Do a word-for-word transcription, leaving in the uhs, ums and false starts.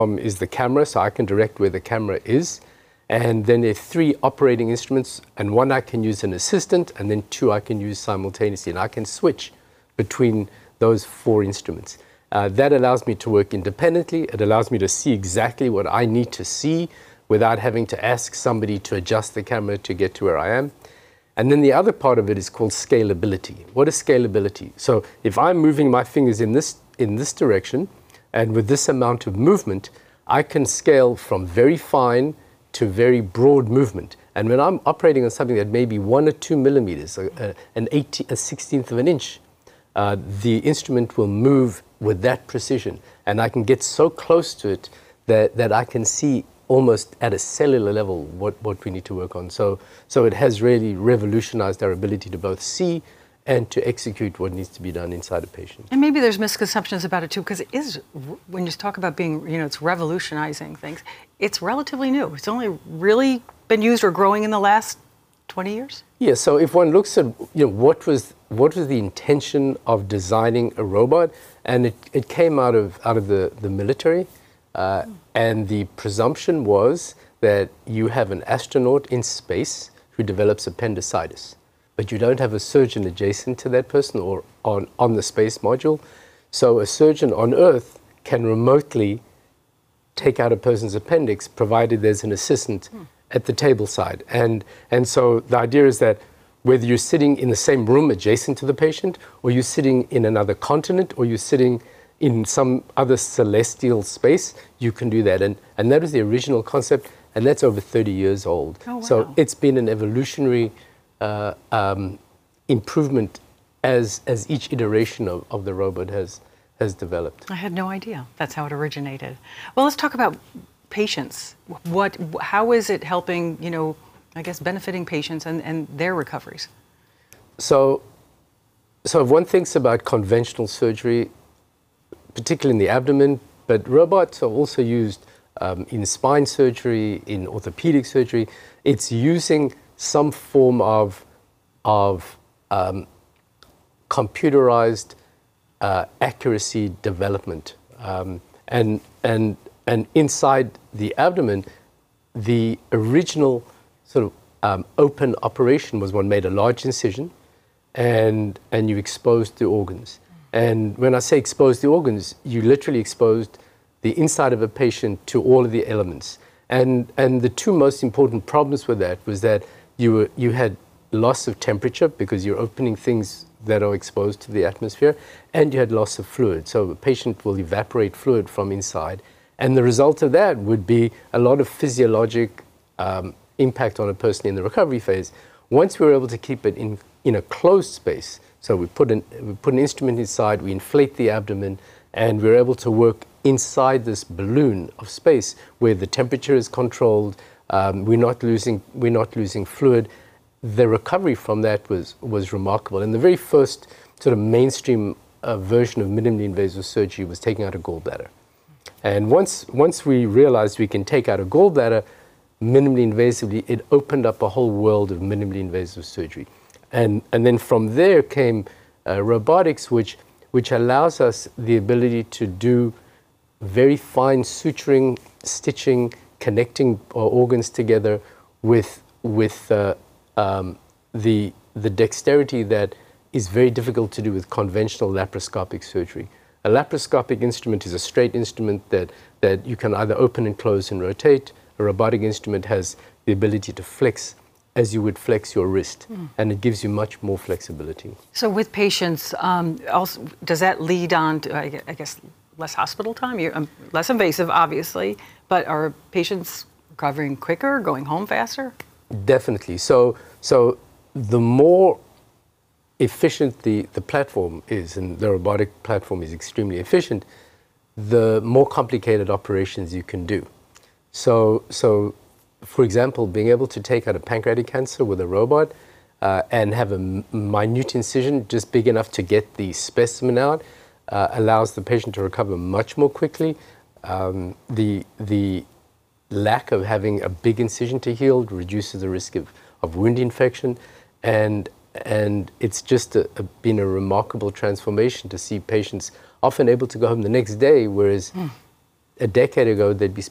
Um, is the camera, so I can direct where the camera is. And then there are three operating instruments, and one I can use an assistant, and then two I can use simultaneously. And I can switch between those four instruments. Uh, that allows me to work independently. It allows me to see exactly what I need to see without having to ask somebody to adjust the camera to get to where I am. And then the other part of it is called scalability. What is scalability? So if I'm moving my fingers in this, in this direction, and with this amount of movement, I can scale from very fine to very broad movement. And when I'm operating on something that may be one or two millimeters, a, a, an eighty, a sixteenth of an inch, uh, the instrument will move with that precision. And I can get so close to it that, that I can see almost at a cellular level what, what we need to work on. So, so it has really revolutionized our ability to both see and to execute what needs to be done inside a patient. And maybe there's misconceptions about it too, because it is, when you talk about being, you know, it's revolutionizing things, it's relatively new. It's only really been used or growing in the last twenty years? Yeah, so if one looks at, you know, what was, what was the intention of designing a robot, and it, it came out of, out of the, the military, uh, mm. and the presumption was that you have an astronaut in space who develops appendicitis, but you don't have a surgeon adjacent to that person or on, on the space module. So a surgeon on Earth can remotely take out a person's appendix, provided there's an assistant hmm. at the table side. And, and so the idea is that whether you're sitting in the same room adjacent to the patient, or you're sitting in another continent, or you're sitting in some other celestial space, you can do that. And, and that was the original concept, and that's over thirty years old. Oh, wow. So it's been an evolutionary Uh, um, improvement as as each iteration of, of the robot has has developed. I had no idea that's how it originated. Well, let's talk about patients. What, how is it helping, you know, I guess benefiting patients and, and their recoveries? So, so if one thinks about conventional surgery, particularly in the abdomen, but robots are also used um, in spine surgery, in orthopedic surgery. It's using some form of, of um, computerized uh, accuracy development. Um, and, and, and inside the abdomen, the original sort of um, open operation was one made a large incision and, and you exposed the organs. And when I say exposed the organs, you literally exposed the inside of a patient to all of the elements. And, and the two most important problems with that was that You, were, you had loss of temperature because you're opening things that are exposed to the atmosphere, and you had loss of fluid. So the patient will evaporate fluid from inside. And the result of that would be a lot of physiologic um, impact on a person in the recovery phase. Once we were able to keep it in, in a closed space, so we put, an, we put an instrument inside, we inflate the abdomen, and we're able to work inside this balloon of space where the temperature is controlled. Um, we're not losing, we're not losing fluid. The recovery from that was, was remarkable. And the very first sort of mainstream uh, version of minimally invasive surgery was taking out a gallbladder. And once, once we realized we can take out a gallbladder minimally invasively, it opened up a whole world of minimally invasive surgery. And, and then from there came uh, robotics, which, which allows us the ability to do very fine suturing, stitching, connecting organs together with, with uh, um, the, the dexterity that is very difficult to do with conventional laparoscopic surgery. A laparoscopic instrument is a straight instrument that, that you can either open and close and rotate. A robotic instrument has the ability to flex as you would flex your wrist, mm. and it gives you much more flexibility. So with patients, um, also, does that lead on to, I guess, less hospital time? You're um, less invasive, obviously, but are patients recovering quicker, going home faster? Definitely. So, so the more efficient the, the platform is, and the robotic platform is extremely efficient, the more complicated operations you can do. So, so for example, being able to take out a pancreatic cancer with a robot uh, and have a m minute incision just big enough to get the specimen out uh, allows the patient to recover much more quickly. Um, the, the lack of having a big incision to heal reduces the risk of, of wound infection, and, and it's just a, a, been a remarkable transformation to see patients often able to go home the next day, whereas mm. a decade ago, they'd be